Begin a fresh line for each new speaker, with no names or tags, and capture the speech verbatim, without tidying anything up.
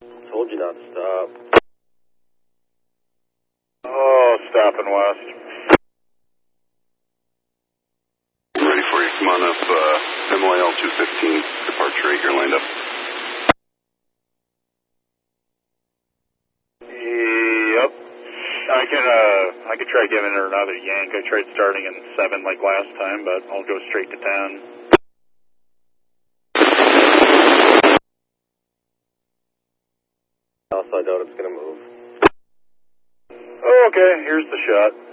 Told you not to stop.
Oh, stopping west.
Ready for you. Come on up. Uh, M Y L two fifteen, departure eight, you're lined up.
Yep. I can, uh, I could try giving her another yank. I tried starting in seven like last time, but I'll go straight to ten.
Also, I doubt it's gonna move.
Oh, okay, here's the shot.